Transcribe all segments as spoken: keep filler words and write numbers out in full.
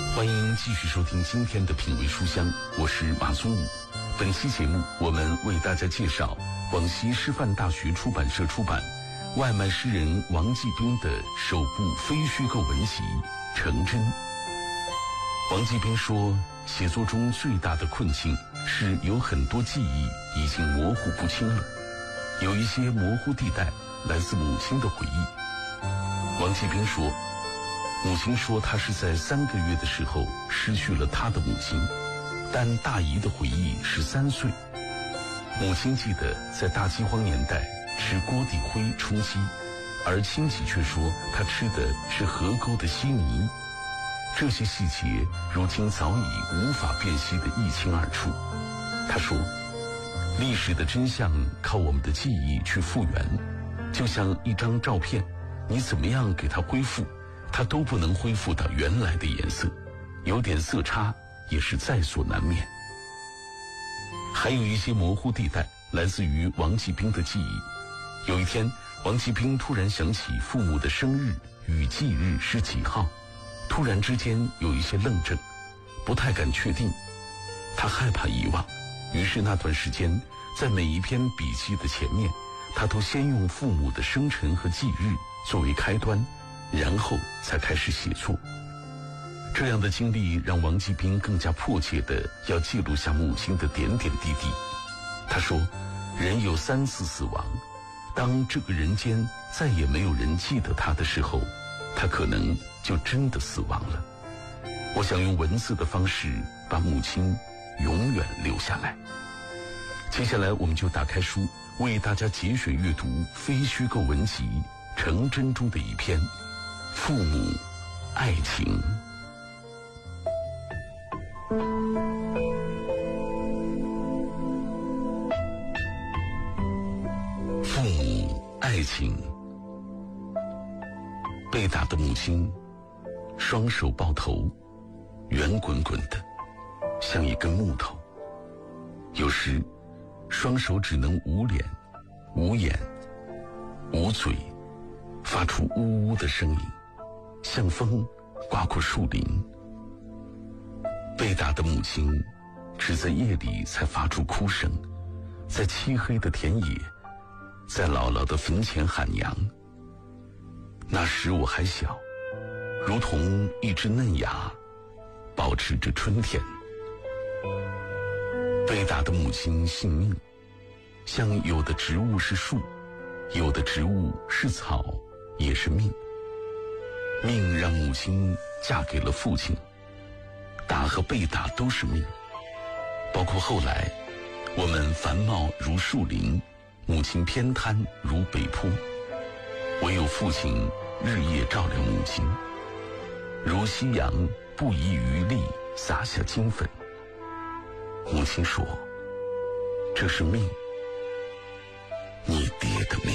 欢迎继续收听今天的品味书香，我是马松武。本期节目我们为大家介绍广西师范大学出版社出版外卖诗人王继兵的首部非虚构文集《成真》。王继兵说，写作中最大的困境是有很多记忆已经模糊不清了，有一些模糊地带来自母亲的回忆。王继兵说，母亲说她是在三个月的时候失去了她的母亲，但大姨的回忆是三岁。母亲记得在大饥荒年代吃锅底灰充饥，而亲戚却说她吃的是河沟的稀泥。这些细节如今早已无法辨析的一清二楚。她说，历史的真相靠我们的记忆去复原，就像一张照片，你怎么样给它恢复，它都不能恢复到原来的颜色，有点色差也是在所难免。还有一些模糊地带来自于王继兵的记忆。有一天，王继兵突然想起父母的生日与忌日是几号，突然之间有一些愣怔，不太敢确定。他害怕遗忘，于是那段时间在每一篇笔记的前面，他都先用父母的生辰和忌日作为开端，然后才开始写作。这样的经历让王继兵更加迫切地要记录下母亲的点点滴滴。他说，人有三次死亡，当这个人间再也没有人记得他的时候，他可能就真的死亡了。我想用文字的方式把母亲永远留下来。接下来我们就打开书，为大家节选阅读非虚构文集《成真》中的一篇《父母爱情》。父母爱情。被打的母亲双手抱头，圆滚滚的像一根木头，有时双手只能捂脸、捂眼、捂嘴，发出呜呜的声音，像风刮过树林。被打的母亲只在夜里才发出哭声，在漆黑的田野，在姥姥的坟前喊娘。那时我还小，如同一只嫩芽，保持着春天。被打的母亲信命，像有的植物是树，有的植物是草，也是命。命让母亲嫁给了父亲，打和被打都是命。包括后来我们繁茂如树林，母亲偏瘫如北坡，唯有父亲日夜照料母亲，如夕阳不遗余力洒下金粉。母亲说，这是命，你爹的命。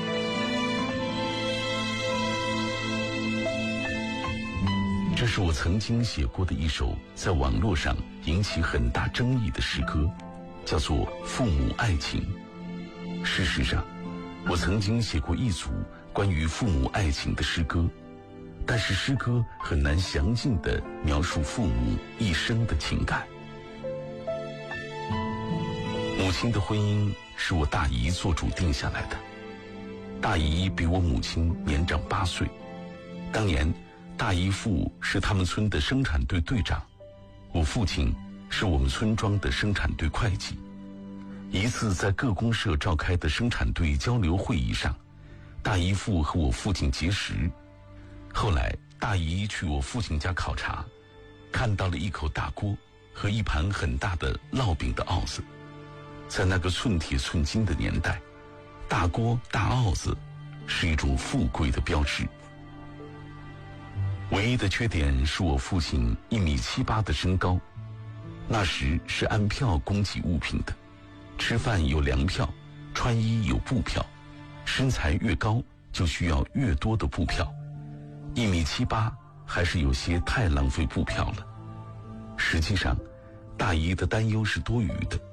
这是我曾经写过的一首在网络上引起很大争议的诗歌，叫做《父母爱情》。事实上，我曾经写过一组关于父母爱情的诗歌，但是诗歌很难详尽地描述父母一生的情感。母亲的婚姻是我大姨做主定下来的。大姨比我母亲年长八岁，当年大姨父是他们村的生产队队长，我父亲是我们村庄的生产队会计。一次在各公社召开的生产队交流会议上，大姨父和我父亲结识。后来大姨去我父亲家考察，看到了一口大锅和一盘很大的烙饼的鏊子。在那个寸铁寸金的年代，大锅大鏊子是一种富贵的标志。唯一的缺点是我父亲一米七八的身高，那时是按票供给物品的，吃饭有粮票，穿衣有布票，身材越高就需要越多的布票，一米七八还是有些太浪费布票了。实际上，大姨的担忧是多余的。